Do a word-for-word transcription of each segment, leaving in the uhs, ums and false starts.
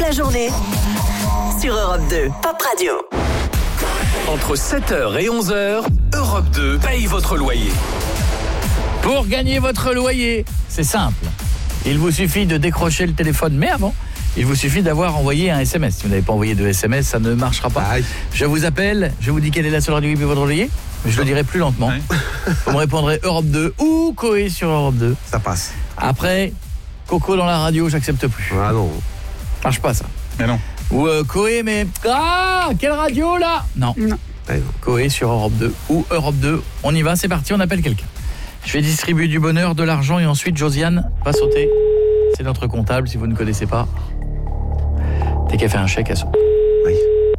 la journée sur Europe deux, Pop Radio. Entre sept heures et onze heures, Europe deux paye votre loyer. Pour gagner votre loyer, c'est simple. Il vous suffit de décrocher le téléphone, mais avant, il vous suffit d'avoir envoyé un S M S. Si vous n'avez pas envoyé de S M S, ça ne marchera pas. Aïe. Je vous appelle, je vous dis quelle est la seule radio qui paye votre loyer, mais je le dirai plus lentement. Ouais. Vous me répondrez Europe deux ou Coé sur Europe deux. Ça passe. Après, Coco dans la radio, j'accepte plus. Ah non. Marche pas ça. Mais non. Ou euh, Coé, mais... Ah, quelle radio là? Non. Non. Coé sur Europe deux ou Europe deux. On y va, c'est parti, on appelle quelqu'un. Je vais distribuer du bonheur, de l'argent et ensuite Josiane va sauter. C'est notre comptable, si vous ne connaissez pas. Dès qu'elle fait un chèque, elle saute. Oui.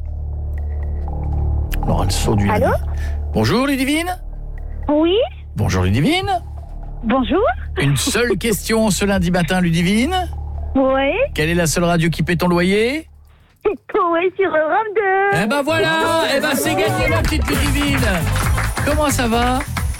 Alors elle saute du... Allô? Bonjour Ludivine. Oui. Bonjour Ludivine. Bonjour. Une seule question ce lundi matin, Ludivine. Oui. Quelle est la seule radio qui paie ton loyer? Oui, sur Europe deux. Eh ben voilà, eh ben c'est gagné ma petite Ludivine. Comment ça va?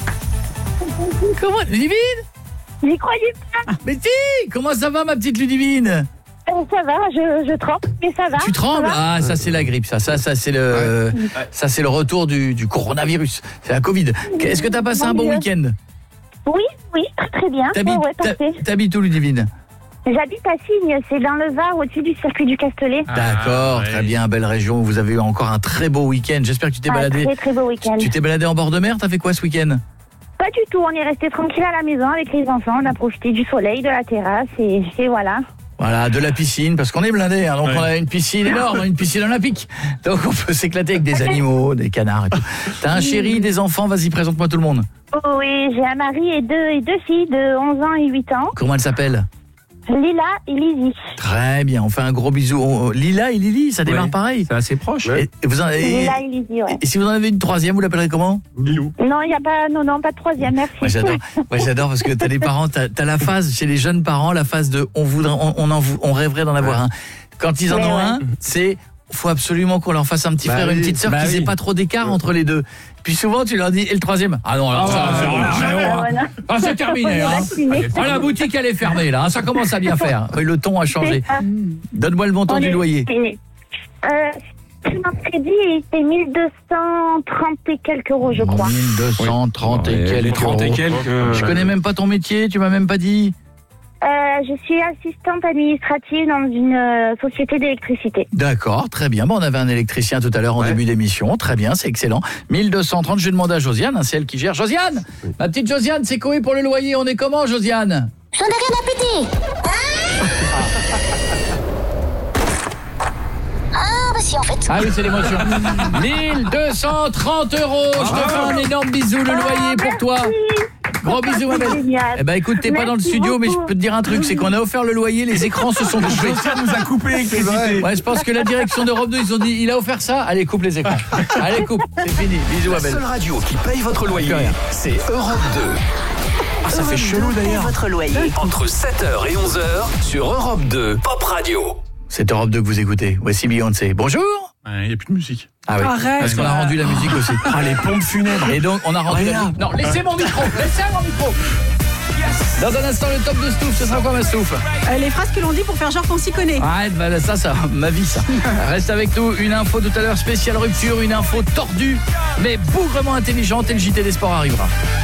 Comment, Ludivine? J'y croyais pas. Mais si, comment ça va ma petite Ludivine? euh, Ça va, je, je tremble, mais ça va. Tu trembles? Ça Ah, ça c'est la grippe, ça, ça, ça c'est le, ouais. ça c'est le retour du, du coronavirus, c'est la Covid. Est-ce que t'as passé Mon un bon Dieu. week-end? Oui, oui, très très bien. T'habites, Ouais, ouais, parfait. t'habites où Ludivine? J'habite à Signes, c'est dans le Var, au-dessus du circuit du Castellet. Ah, d'accord, ouais. Très bien, belle région. Vous avez eu encore un très beau week-end. J'espère que tu t'es Ah, baladé. très très beau week-end. Tu t'es baladé en bord de mer? T'as fait quoi ce week-end? Pas du tout, on est resté tranquille à la maison avec les enfants, on a profité du soleil, de la terrasse et, et voilà. Voilà, de la piscine, parce qu'on est blindés, hein, donc ouais. On a une piscine énorme, une piscine olympique. Donc on peut s'éclater avec des animaux, des canards et tout. T'as un chéri, des enfants, vas-y, présente-moi tout le monde. Oh oui, j'ai un mari et deux, et deux filles de onze ans et huit ans. Comment elles s'appellent? Lila et Lizzie. Très bien, on fait un gros bisou. On, Lila et Lily, ça démarre ouais, pareil. C'est assez proche. Et, et vous en, et, Lila et Lizzie, ouais. Et si vous en avez une troisième, vous l'appellerez comment? Lilou. Non, il y a pas, non, non, pas de troisième, merci. Moi j'adore, moi j'adore parce que t'as des parents, t'as, t'as la phase chez les jeunes parents, la phase de on voudrait, on, on en, on rêverait d'en avoir ouais. un. Quand ils en Mais ont ouais. un, c'est faut absolument qu'on leur fasse un petit bah frère, oui, une petite sœur, bah qu'ils oui. aient pas trop d'écart entre les deux. Puis souvent tu leur dis et le troisième? Ah non, alors ça, c'est, ah, c'est terminé. Hein. Ah, la boutique elle est fermée là, ça commence à bien faire. Oui, le ton a changé. Donne-moi le montant on du est... loyer. Euh, mon crédit était mille deux cent trente et quelques euros, je crois. mille deux cent trente oui. et quelques trente et quelques. Euh... Je connais même pas ton métier, tu m'as même pas dit. Euh, je suis assistante administrative dans une euh, société d'électricité. D'accord, très bien. Bon, on avait un électricien tout à l'heure en ouais. début d'émission. Très bien, c'est excellent. mille deux cent trente, je vais demander à Josiane, hein, c'est elle qui gère. Josiane, oui. Ma petite Josiane, c'est Coé pour le loyer. On est comment, Josiane? J'en ai rien à péter. Ah, bah si, en fait. Ah oui, c'est l'émotion. mille deux cent trente euros. Je te fais un énorme bisou, le loyer ah, pour toi. Gros bisous, ma belle. Eh ben écoute, t'es pas dans le studio, beaucoup. Mais je peux te dire un truc, c'est qu'on a offert le loyer, les écrans se sont coupés. Ça nous a coupé l'électricité. Ouais, je pense que la direction d'Europe deux, ils ont dit, il a offert ça, allez, coupe les écrans. Allez, coupe, c'est fini. Bisous, ma belle. La seule radio qui paye votre loyer, c'est Europe deux. Ah, ça fait chelou d'ailleurs. Votre loyer. Entre sept heures et onze heures, sur Europe deux, Pop Radio. C'est Europe deux que vous écoutez. Voici Beyoncé. Bonjour. Il n'y a plus de musique. Ah oui. Arrête. Parce qu'on a rendu la musique aussi. Ah, les pompes funèbres. Et donc, on a rendu la musique. Non, laissez mon micro. Laissez mon micro. Yes. Dans un instant, le top de Stouff. Ce sera quoi, ma Stouff? euh, Les phrases que l'on dit pour faire genre qu'on s'y connaît. Arrête, bah, ça, ça, ma vie, ça. Reste avec nous. Une info tout à l'heure spéciale rupture. Une info tordue, mais bougrement intelligente. Et le J T des sports arrivera.